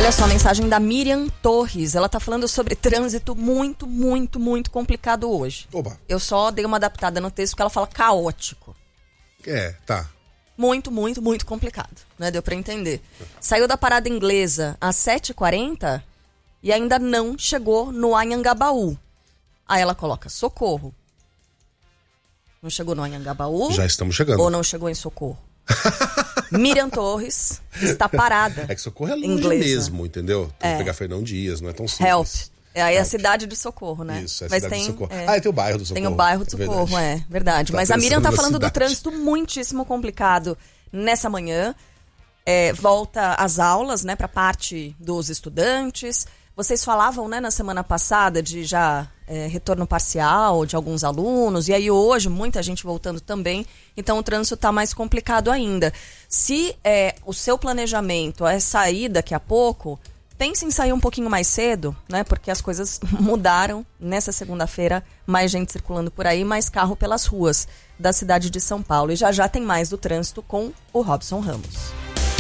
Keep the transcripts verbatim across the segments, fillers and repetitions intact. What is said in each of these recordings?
Olha só a mensagem da Miriam Torres. Ela tá falando sobre trânsito muito, muito, muito complicado hoje. Oba. Eu só dei uma adaptada no texto porque ela fala caótico. É, tá. Muito, muito, muito complicado, né? Deu pra entender. Saiu da parada inglesa às sete e quarenta e ainda não chegou no Anhangabaú. Aí ela coloca socorro. Não chegou no Anhangabaú? Já estamos chegando. Ou não chegou em Socorro? Miriam Torres está parada. É que Socorro é longe inglesa. mesmo, entendeu? Tem É. que pegar Fernão Dias, não é tão simples. Help. É aí a Help. cidade de Socorro, né? Isso, é a Mas cidade tem, de Socorro. é, Ah, e tem o bairro do Socorro. Tem o bairro do Socorro, verdade. é verdade. Tá Mas a Miriam tá pensando na falando do cidade. trânsito muitíssimo complicado nessa manhã. É, volta às aulas, né, para parte dos estudantes. Vocês falavam, né, na semana passada de já é, retorno parcial de alguns alunos, e aí hoje muita gente voltando também, então o trânsito está mais complicado ainda. Se é, o seu planejamento é sair daqui a pouco, pense em sair um pouquinho mais cedo, né, porque as coisas mudaram nessa segunda-feira, mais gente circulando por aí, mais carro pelas ruas da cidade de São Paulo. E já já tem mais do trânsito com o Robson Ramos.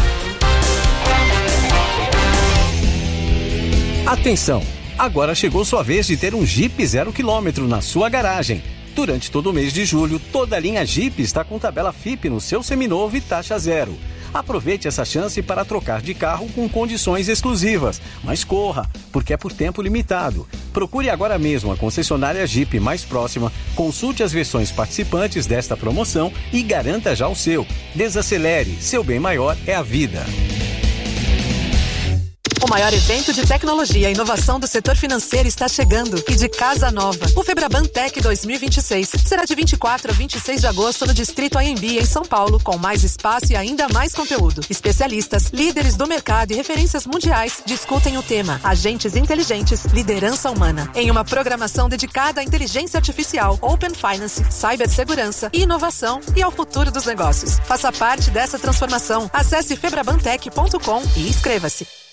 Atenção! Agora chegou sua vez de ter um Jeep zero quilômetro na sua garagem. Durante todo o mês de julho, toda a linha Jeep está com tabela F I P no seu seminovo e taxa zero. Aproveite essa chance para trocar de carro com condições exclusivas. Mas corra, porque é por tempo limitado. Procure agora mesmo a concessionária Jeep mais próxima, consulte as versões participantes desta promoção e garanta já o seu. Desacelere, seu bem maior é a vida. O maior evento de tecnologia e inovação do setor financeiro está chegando e de casa nova. O Febraban Tech dois mil e vinte e seis será de vinte e quatro a vinte e seis de agosto no Distrito Anhembi, em São Paulo, com mais espaço e ainda mais conteúdo. Especialistas, líderes do mercado e referências mundiais discutem o tema Agentes Inteligentes, Liderança Humana, em uma programação dedicada à inteligência artificial, Open Finance, cibersegurança e inovação e ao futuro dos negócios. Faça parte dessa transformação. Acesse febrabantech ponto com e inscreva-se.